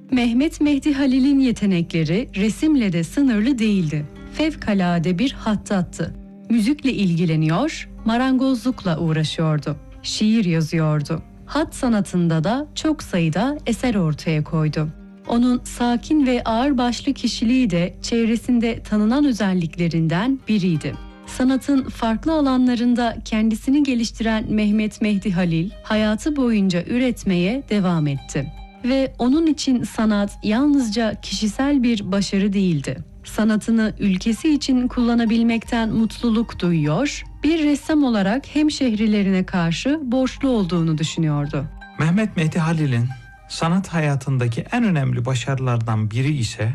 Mehmet Mehdi Halil'in yetenekleri resimle de sınırlı değildi. Fevkalade bir hattattı. Müzikle ilgileniyor, marangozlukla uğraşıyordu. Şiir yazıyordu. Hat sanatında da çok sayıda eser ortaya koydu. Onun sakin ve ağırbaşlı kişiliği de çevresinde tanınan özelliklerinden biriydi. Sanatın farklı alanlarında kendisini geliştiren Mehmet Mehdi Halil, hayatı boyunca üretmeye devam etti. Ve onun için sanat yalnızca kişisel bir başarı değildi. Sanatını ülkesi için kullanabilmekten mutluluk duyuyor, bir ressam olarak hemşehrilerine karşı borçlu olduğunu düşünüyordu. Mehmet Mehdi Halil'in sanat hayatındaki en önemli başarılardan biri ise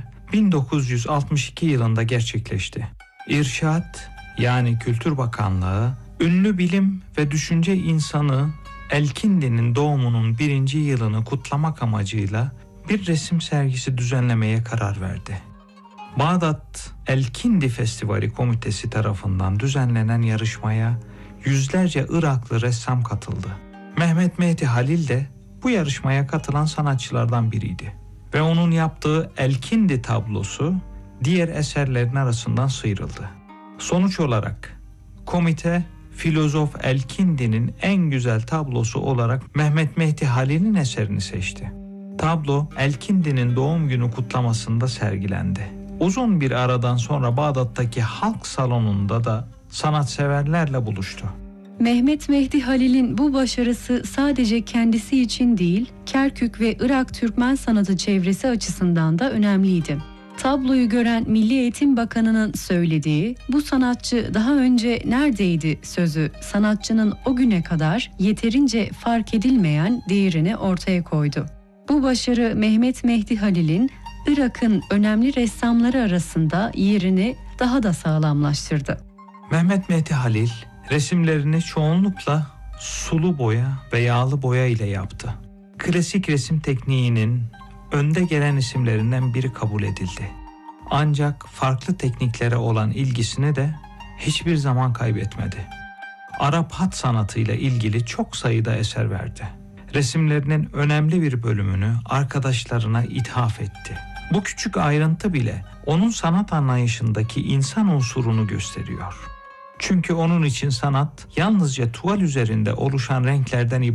1962 yılında gerçekleşti. İrşad, yani Kültür Bakanlığı, ünlü bilim ve düşünce insanı Elkindi'nin doğumunun 1. yılını kutlamak amacıyla bir resim sergisi düzenlemeye karar verdi. Bağdat Elkindi Festivali Komitesi tarafından düzenlenen yarışmaya yüzlerce Iraklı ressam katıldı. Mehmet Mehdi Halil de bu yarışmaya katılan sanatçılardan biriydi. Ve onun yaptığı Elkindi tablosu diğer eserlerin arasından sıyrıldı. Sonuç olarak komite filozof Elkindi'nin en güzel tablosu olarak Mehmet Mehdi Halil'in eserini seçti. Tablo Elkindi'nin doğum günü kutlamasında sergilendi. Uzun bir aradan sonra Bağdat'taki halk salonunda da sanatseverlerle buluştu. Mehmet Mehdi Halil'in bu başarısı sadece kendisi için değil, Kerkük ve Irak Türkmen sanatı çevresi açısından da önemliydi. Tabloyu gören Milli Eğitim Bakanı'nın söylediği "bu sanatçı daha önce neredeydi" sözü sanatçının o güne kadar yeterince fark edilmeyen değerini ortaya koydu. Bu başarı Mehmet Mehdi Halil'in Irak'ın önemli ressamları arasında yerini daha da sağlamlaştırdı. Mehmet Mehdi Halil resimlerini çoğunlukla sulu boya ve yağlı boya ile yaptı. Klasik resim tekniğinin önde gelen isimlerinden biri kabul edildi. Ancak farklı tekniklere olan ilgisini de hiçbir zaman kaybetmedi. Arap hat sanatıyla ilgili çok sayıda eser verdi. Resimlerinin önemli bir bölümünü arkadaşlarına ithaf etti. Bu küçük ayrıntı bile onun sanat anlayışındaki insan unsurunu gösteriyor. Çünkü onun için sanat yalnızca tuval üzerinde oluşan renklerden